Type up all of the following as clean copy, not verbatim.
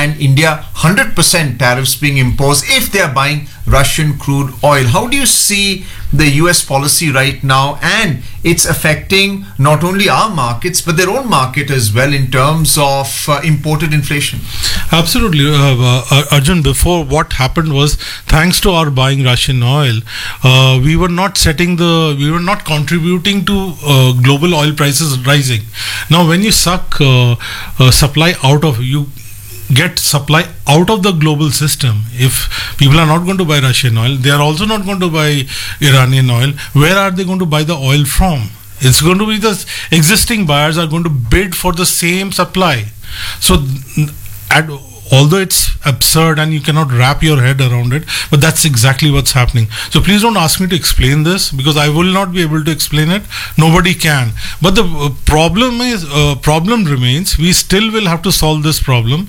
and India 100% tariffs being imposed if they are buying Russian crude oil. How do you see the US policy right now, and it's affecting not only our markets but their own market as well in terms of imported inflation? Absolutely, Arjun. Before, what happened was, thanks to our buying Russian oil, we were not contributing to global oil prices rising. Now, when you suck supply out of you. Get supply out of the global system. If people are not going to buy Russian oil, they are also not going to buy Iranian oil. Where are they going to buy the oil from? It's going to be the existing buyers are going to bid for the same supply. So, although it's absurd and you cannot wrap your head around it, but that's exactly what's happening. So please don't ask me to explain this, because I will not be able to explain it. Nobody can. But the problem remains. We still will have to solve this problem.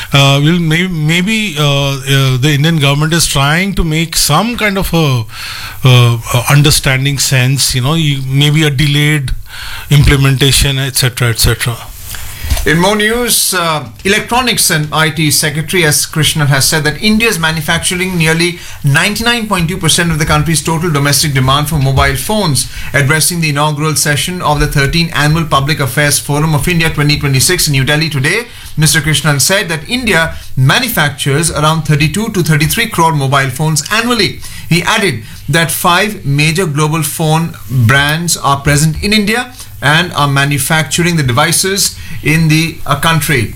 Maybe the Indian government is trying to make some kind of a understanding sense. Maybe a delayed implementation, etc., etc. In more news, Electronics and IT Secretary S. Krishnan has said that India is manufacturing nearly 99.2% of the country's total domestic demand for mobile phones. Addressing the inaugural session of the 13th Annual Public Affairs Forum of India 2026 in New Delhi today, Mr. Krishnan said that India manufactures around 32 to 33 crore mobile phones annually. He added that 5 major global phone brands are present in India and are manufacturing the devices in the country.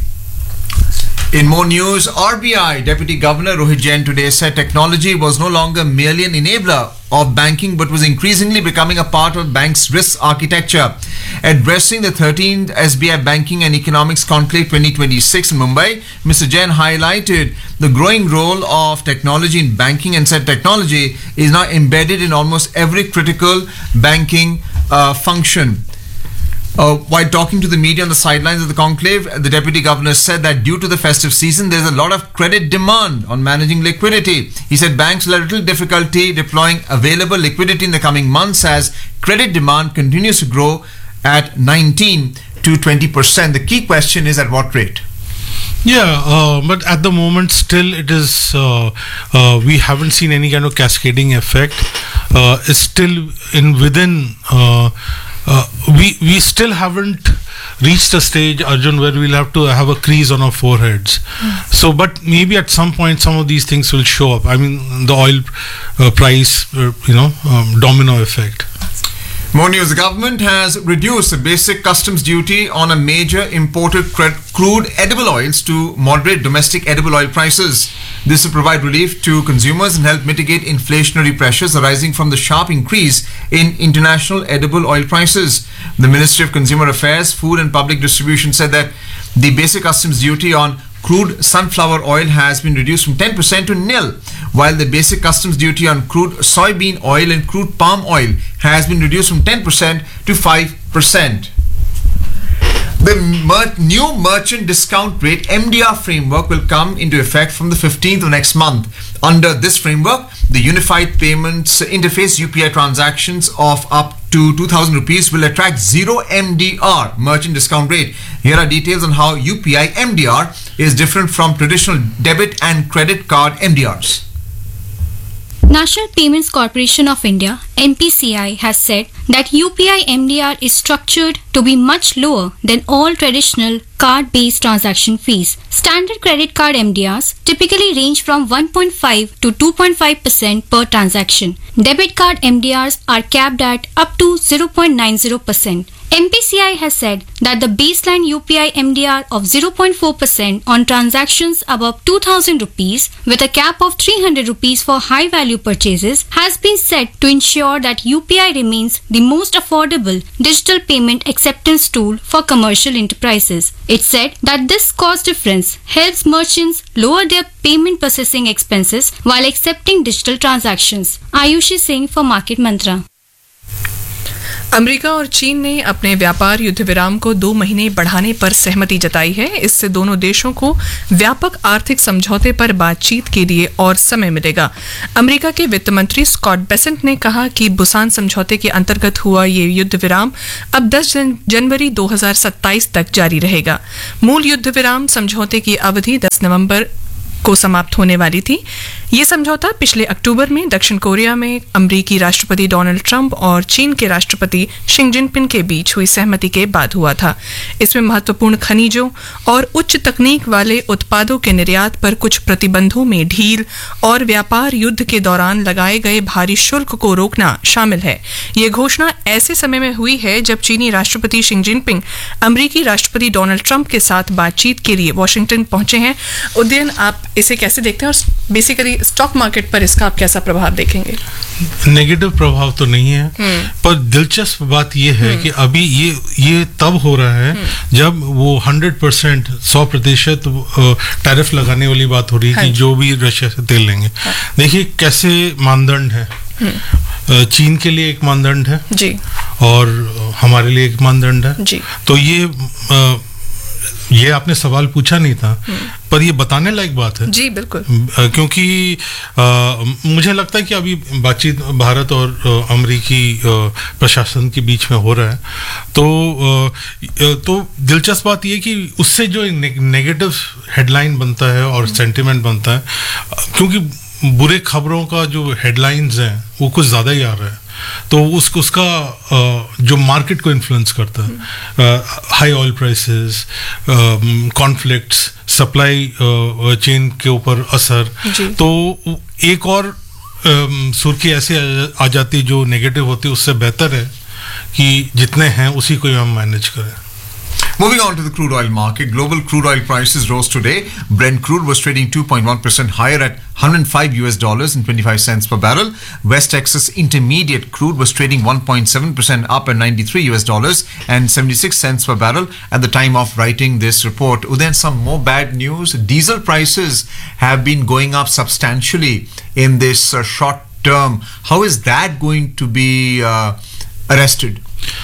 In more news, RBI Deputy Governor Rohit Jain today said technology was no longer merely an enabler of banking but was increasingly becoming a part of bank's risk architecture. Addressing the 13th SBI Banking and Economics Conclave 2026 in Mumbai, Mr. Jain highlighted the growing role of technology in banking and said technology is now embedded in almost every critical banking function. While talking to the media on the sidelines of the conclave, the Deputy Governor said that due to the festive season, there's a lot of credit demand on managing liquidity. He said banks will have little difficulty deploying available liquidity in the coming months as credit demand continues to grow at 19 to 20%. The key question is at what rate? Yeah, but at the moment still it is, we haven't seen any kind of cascading effect. It's still within... we still haven't reached a stage, Arjun, where we'll have to have a crease on our foreheads. So, but maybe at some point some of these things will show up. I mean, the oil price, domino effect. More news. The government has reduced the basic customs duty on a major imported crude edible oils to moderate domestic edible oil prices. This will provide relief to consumers and help mitigate inflationary pressures arising from the sharp increase in international edible oil prices. The Ministry of Consumer Affairs, Food and Public Distribution said that the basic customs duty on crude sunflower oil has been reduced from 10% to nil, while the basic customs duty on crude soybean oil and crude palm oil has been reduced from 10% to 5%. The new merchant discount rate MDR framework will come into effect from the 15th of next month. Under this framework, the Unified Payments Interface UPI transactions of up to 2,000 rupees will attract zero MDR merchant discount rate. Here are details on how UPI MDR is different from traditional debit and credit card MDRs. National Payments Corporation of India (NPCI) has said that UPI MDR is structured to be much lower than all traditional card-based transaction fees. Standard credit card MDRs typically range from 1.5 to 2.5% per transaction. Debit card MDRs are capped at up to 0.90%. NPCI has said that the baseline UPI MDR of 0.4% on transactions above 2,000 rupees with a cap of 300 rupees for high-value purchases has been set to ensure that UPI remains the most affordable digital payment acceptance tool for commercial enterprises. It said that this cost difference helps merchants lower their payment processing expenses while accepting digital transactions. Ayushi Singh for Market Mantra. America और चीन ने अपने व्यापार युद्ध विराम को 2 महीने बढ़ाने पर सहमति जताई है। इससे दोनों देशों को व्यापक आर्थिक समझौते पर बातचीत के लिए और समय मिलेगा। अमेरिका के वित्त मंत्री स्कॉट बेसेंट ने कहा कि बुसान समझौते के अंतर्गत हुआ ये युद्ध विराम अब 10 जनवरी 2027 तक जारी रहेगा। मूल युद्ध विराम समझौते की अवधि 10 नवंबर को समाप्त होने वाली थी। ये समझौता पिछले अक्टूबर में दक्षिण कोरिया में अमेरिकी राष्ट्रपति डोनाल्ड ट्रंप और चीन के राष्ट्रपति शी जिनपिंग के बीच हुई सहमति के बाद हुआ था। इसमें महत्वपूर्ण खनिजों और उच्च तकनीक वाले उत्पादों के निर्यात पर कुछ प्रतिबंधों में ढील और व्यापार युद्ध के दौरान लगाए गए भारी शुल्क को रोकना शामिल है। ये घोषणा ऐसे समय में हुई है जब चीनी राष्ट्रपति शी जिनपिंग अमेरिकी राष्ट्रपति डोनाल्ड ट्रंप के साथ बातचीत के लिए वॉशिंगटन पहुंचे हैं। उदयन, आप इसे कैसे देखते हैं और बेसिकली स्टॉक मार्केट पर इसका आप कैसा प्रभाव देखेंगे? नेगेटिव प्रभाव तो नहीं है, पर दिलचस्प बात यह है कि अभी ये तब हो रहा है जब वो 100% 100% टैरिफ लगाने वाली बात हो रही है कि जो भी रशिया से तेल लेंगे। देखिए कैसे मानदंड है। चीन के लिए एक मानदंड है जी, और हमारे लिए एक मानदंड है जी। तो ये आपने सवाल पूछा नहीं था, पर ये बताने लायक बात है जी, बिल्कुल। क्योंकि मुझे लगता है कि अभी बातचीत भारत और अमेरिकी प्रशासन के बीच में हो रहा है। तो दिलचस्प बात ये कि उससे जो नेगेटिव हेडलाइन बनता है और सेंटिमेंट बनता है, क्योंकि बुरे खबरों का जो हेडलाइंस हैं वो कुछ ज़्यादा ही आ रहा है, तो उसका जो मार्केट को इन्फ्लुएंस करता है, high oil prices, conflicts, supply chain के ऊपर असर, तो एक और सुर्खी ऐसे आ जाती जो नेगेटिव होती, उससे बेहतर है कि जितने हैं उसी को हम मैनेज करें। Moving on to the crude oil market, global crude oil prices rose today. Brent crude was trading 2.1% higher at $105 and 25 cents per barrel. West Texas Intermediate crude was trading 1.7% up at $93 and 76 cents per barrel at the time of writing this report. Then some more bad news. Diesel prices have been going up substantially in this short term. How is that going to be arrested?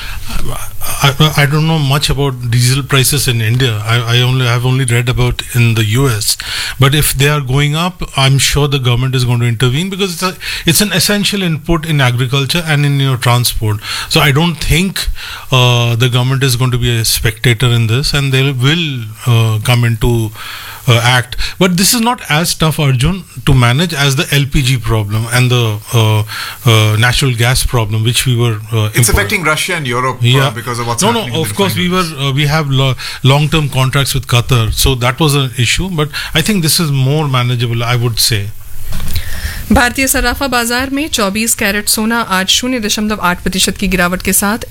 I don't know much about diesel prices in India. I have only read about in the US. But if they are going up, I'm sure the government is going to intervene, because it's an essential input in agriculture and in your transport. So I don't think the government is going to be a spectator in this, and they will come into act. But this is not as tough, Arjun, to manage as the LPG problem and the natural gas problem, which we were it's affecting Russia and Europe because of what's happening. No, of course we have long-term contracts with Qatar, so that was an issue, but I think this is more manageable, I would say. भारतीय सराफा बाजार में 24 carat सोना आज 0.8% की गिरावट के साथ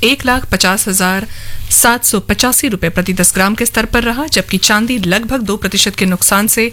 1,50,785 रुपए प्रति 10 ग्राम के स्तर पर रहा, जबकि चांदी लगभग 2% के नुकसान से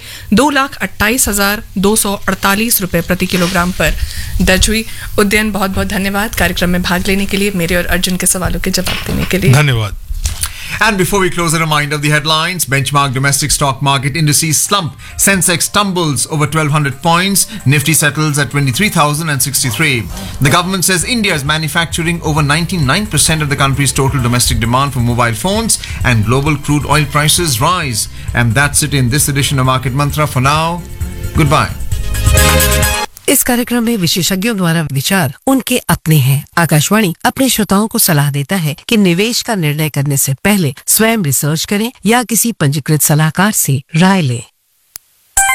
2,28,248 रुपए प्रति किलोग्राम पर दर्ज हुई। उदयन, बहुत बहुत धन्यवाद कार्यक्रम में भाग लेने के लिए, मेरे और अर्जुन के सवालों के जवाब देने के लिए। धन्यवाद। And before we close, a reminder of the headlines. Benchmark domestic stock market indices slump. Sensex tumbles over 1,200 points. Nifty settles at 23,063. The government says India is manufacturing over 99% of the country's total domestic demand for mobile phones, and global crude oil prices rise. And that's it in this edition of Market Mantra. For now, goodbye. इस कार्यक्रम में विशेषज्ञों द्वारा विचार उनके अपने हैं। आकाशवाणी अपने श्रोताओं को सलाह देता है कि निवेश का निर्णय करने से पहले स्वयं रिसर्च करें या किसी पंजीकृत सलाहकार से राय लें।